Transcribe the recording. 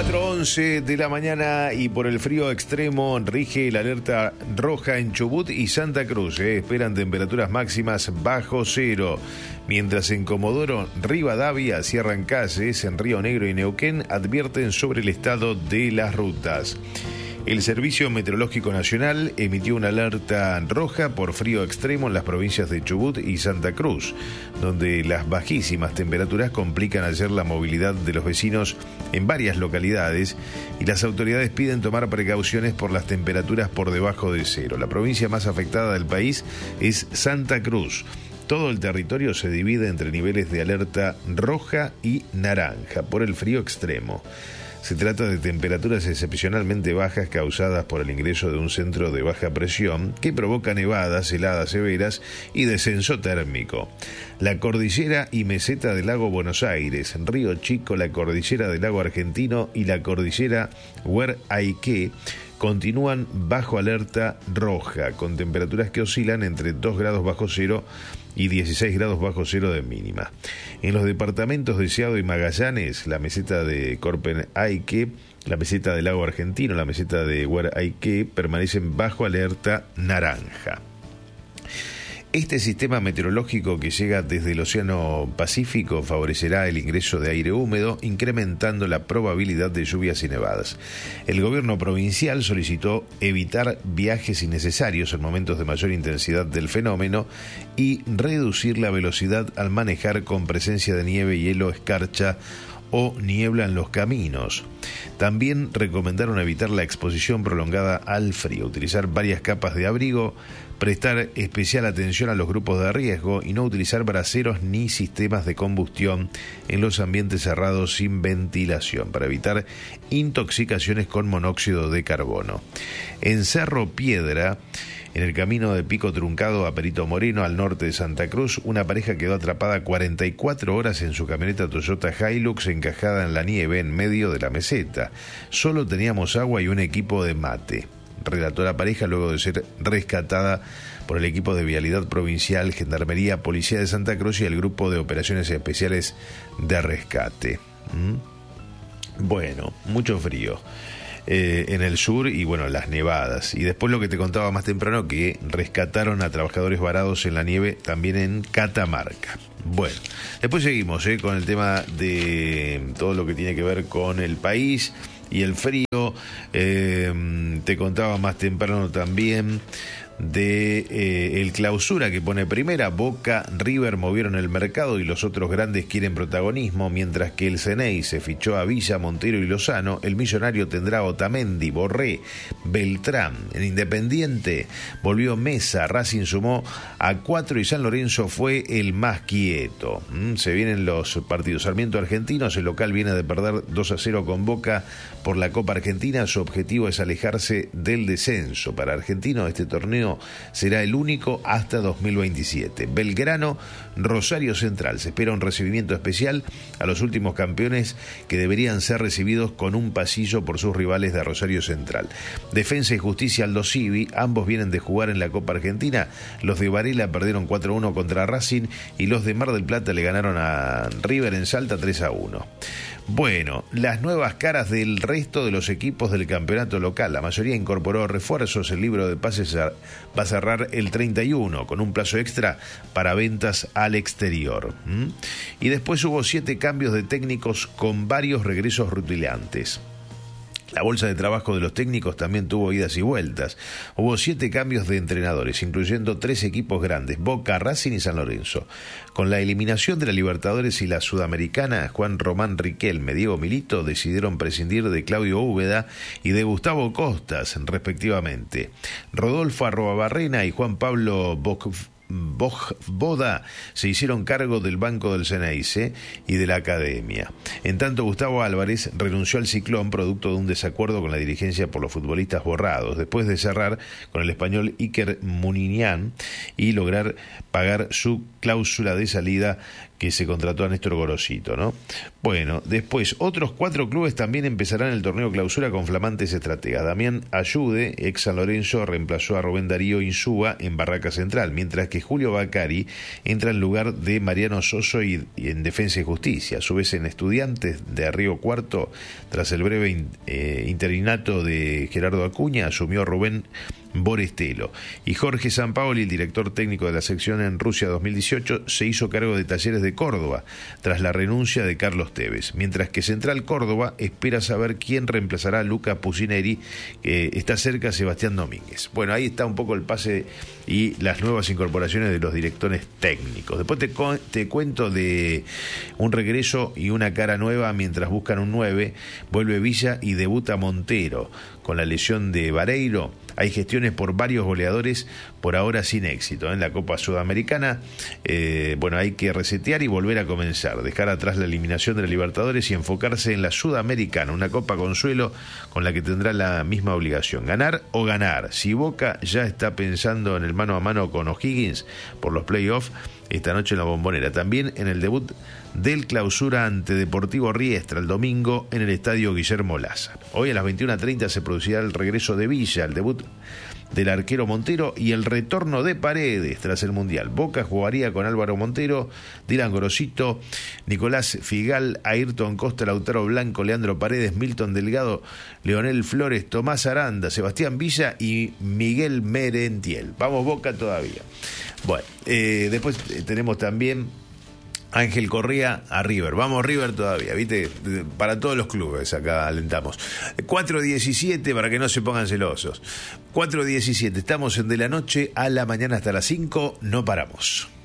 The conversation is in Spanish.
4:11 de la mañana y por el frío extremo rige la alerta roja en Chubut y Santa Cruz. Esperan temperaturas máximas bajo cero. Mientras en Comodoro, Rivadavia, cierran calles, en Río Negro y Neuquén advierten sobre el estado de las rutas. El Servicio Meteorológico Nacional emitió una alerta roja por frío extremo en las provincias de Chubut y Santa Cruz, donde las bajísimas temperaturas complican ayer la movilidad de los vecinos en varias localidades y las autoridades piden tomar precauciones por las temperaturas por debajo de cero. La provincia más afectada del país es Santa Cruz. Todo el territorio se divide entre niveles de alerta roja y naranja por el frío extremo. Se trata de temperaturas excepcionalmente bajas causadas por el ingreso de un centro de baja presión que provoca nevadas, heladas severas y descenso térmico. La cordillera y meseta del lago Buenos Aires, Río Chico, la cordillera del lago Argentino y la cordillera Huer-Aiqué continúan bajo alerta roja, con temperaturas que oscilan entre 2 grados bajo cero y 16 grados bajo cero de mínima. En los departamentos de Seado y Magallanes, la meseta de Corpen-Aique, la meseta del lago Argentino, la meseta de Huer-Aiqué permanecen bajo alerta naranja. Este sistema meteorológico que llega desde el Océano Pacífico favorecerá el ingreso de aire húmedo, incrementando la probabilidad de lluvias y nevadas. El gobierno provincial solicitó evitar viajes innecesarios en momentos de mayor intensidad del fenómeno y reducir la velocidad al manejar con presencia de nieve, hielo, escarcha o niebla en los caminos. También recomendaron evitar la exposición prolongada al frío, utilizar varias capas de abrigo, prestar especial atención a los grupos de riesgo y no utilizar braseros ni sistemas de combustión en los ambientes cerrados sin ventilación para evitar intoxicaciones con monóxido de carbono. En Cerro Piedra, en el camino de Pico Truncado a Perito Moreno, al norte de Santa Cruz, una pareja quedó atrapada 44 horas en su camioneta Toyota Hilux encajada en la nieve en medio de la meseta. Solo teníamos agua y un equipo de mate, relató la pareja luego de ser rescatada por el equipo de Vialidad Provincial, Gendarmería, Policía de Santa Cruz y el Grupo de Operaciones Especiales de Rescate. Bueno, mucho frío en el sur y bueno, las nevadas. Y después lo que te contaba más temprano, que rescataron a trabajadores varados en la nieve también en Catamarca. Bueno, después seguimos con el tema de todo lo que tiene que ver con el país y el frío. Te contaba más temprano también de el clausura que pone primera. Boca, River movieron el mercado y los otros grandes quieren protagonismo, mientras que el Ceney se fichó a Villa, Montero y Lozano. El Millonario tendrá a Otamendi, Borré, Beltrán. En Independiente volvió Mesa, Racing sumó a 4 y San Lorenzo fue el más quieto. Se vienen los partidos. Sarmiento Argentinos, el local viene de perder 2-0 con Boca por la Copa Argentina. Su objetivo es alejarse del descenso. Para Argentino este torneo será el único hasta 2027. Belgrano, Rosario Central. Se espera un recibimiento especial a los últimos campeones que deberían ser recibidos con un pasillo por sus rivales de Rosario Central. Defensa y Justicia, Aldo Civi. Ambos vienen de jugar en la Copa Argentina. Los de Varela perdieron 4-1 contra Racing y los de Mar del Plata le ganaron a River en Salta 3-1. Bueno, las nuevas caras del resto de los equipos del campeonato local. La mayoría incorporó refuerzos. El libro de pases va a cerrar el 31 con un plazo extra para ventas al exterior. Y después hubo 7 cambios de técnicos con varios regresos rutilantes. La bolsa de trabajo de los técnicos también tuvo idas y vueltas. Hubo 7 cambios de entrenadores, incluyendo 3 equipos grandes, Boca, Racing y San Lorenzo. Con la eliminación de la Libertadores y la Sudamericana, Juan Román Riquelme, Diego Milito decidieron prescindir de Claudio Úbeda y de Gustavo Costas, respectivamente. Rodolfo Arrobarrena y Juan Pablo Boda se hicieron cargo del banco del Ceneice y de la academia. En tanto, Gustavo Álvarez renunció al Ciclón producto de un desacuerdo con la dirigencia por los futbolistas borrados, después de cerrar con el español Iker Muniñán y lograr pagar su cláusula de salida que se contrató a Néstor Gorosito, ¿no? Bueno, después, otros 4 clubes también empezarán el torneo clausura con flamantes estrategas. Damián Ayude, ex San Lorenzo, reemplazó a Rubén Darío Insúa en Barraca Central, mientras que Julio Bacari entra en lugar de Mariano Soso y en Defensa y Justicia. A su vez, en Estudiantes de Río Cuarto, tras el breve interinato de Gerardo Acuña, asumió Rubén Borestelo. Y Jorge Sampaoli, el director técnico de la sección en Rusia 2018, se hizo cargo de Talleres de Córdoba tras la renuncia de Carlos Tevez, mientras que Central Córdoba espera saber quién reemplazará a Luca Pusineri, que está cerca Sebastián Domínguez. Bueno, ahí está un poco el pase y las nuevas incorporaciones de los directores técnicos. Después te cuento de un regreso y una cara nueva mientras buscan un 9. Vuelve Villa y debuta Montero. Con la lesión de Vareiro, hay gestiones por varios goleadores, por ahora sin éxito. En la Copa Sudamericana, hay que resetear y volver a comenzar, dejar atrás la eliminación de la Libertadores y enfocarse en la Sudamericana, una Copa Consuelo con la que tendrá la misma obligación, ganar o ganar. Si Boca ya está pensando en el mano a mano con O'Higgins por los playoffs, esta noche en la Bombonera. También en el debut del clausura ante Deportivo Riestra el domingo en el estadio Guillermo Laza. Hoy a las 21:30 se producirá el regreso de Villa, el debut del arquero Montero y el retorno de Paredes tras el Mundial. Boca jugaría con Álvaro Montero, Dylan Gorosito, Nicolás Figal, Ayrton Costa, Lautaro Blanco, Leandro Paredes, Milton Delgado, Leonel Flores, Tomás Aranda, Sebastián Villa y Miguel Merentiel. Vamos Boca todavía. Bueno, después tenemos también Ángel Correa a River. Vamos River todavía, ¿viste? Para todos los clubes acá alentamos. 4:17 para que no se pongan celosos. 4:17, estamos en De la Noche a la mañana hasta las 5, no paramos.